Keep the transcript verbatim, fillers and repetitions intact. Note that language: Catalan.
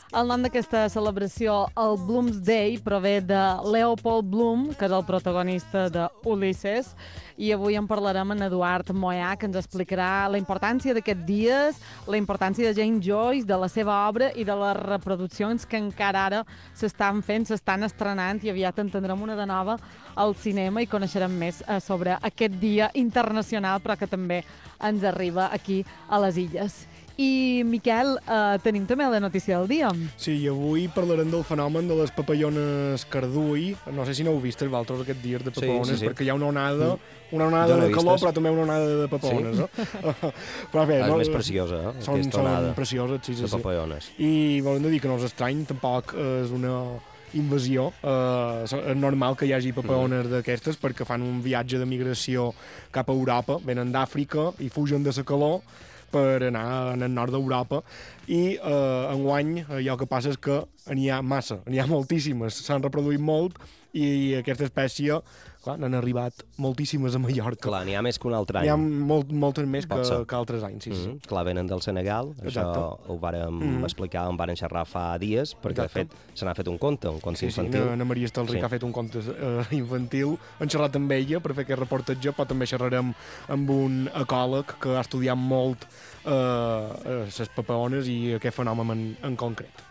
El nom d'aquesta celebració, el Bloomsday, prové de Leopold Bloom, que és el protagonista de Ulisses, i avui en parlarem amb Eduard Moyà, que ens explicarà la importància d'aquests dies, la importància de James Joyce, de la seva obra i de les reproduccions que encara ara s'estan fent, s'estan estrenant, i aviat entendrem una de nova al cinema i coneixerem més sobre aquest dia internacional, però que també ens arriba aquí a les Illes. I, Miquel, eh, tenim també la notícia del dia. Sí, i avui parlarem del fenomen de les papallones cardui. No sé si no heu vist vosaltres aquests dies de papagones, sí, sí, sí. perquè hi ha una onada, una onada no de calor, però també una onada de papagones. Sí? Eh? Però bé, és no, més preciosa, eh? Són, aquesta onada són precioses, sí, sí, de papagones. Sí. I volem dir que no és estrany, tampoc és una invasió. Eh, és normal que hi hagi papagones mm. d'aquestes perquè fan un viatge de migració cap a Europa, venen d'Àfrica i fugen de la calor per anar al nord d'Europa i eh, enguany allò que passa és que n'hi ha massa, n'hi ha moltíssimes, s'han reproduït molt i aquesta espècie, clar, n'han arribat moltíssimes a Mallorca. Clar, n'hi ha més que un altre any. N'hi ha molt, moltes més que, que altres anys, sí, mm-hmm. sí. Clar, venen del Senegal, Exacte. Això ho vàrem mm-hmm. explicar, en vàrem xerrar fa dies, perquè Exacte. de fet se n'ha fet un conte, un conte sí, infantil. Sí, Ana Maria Estalric sí. ha fet un conte uh, infantil, hem xerrat amb ella per fer aquest reportatge, però també xerrarem amb un ecòleg que ha estudiat molt les uh, uh, papagones i aquest fenomen en, en concret.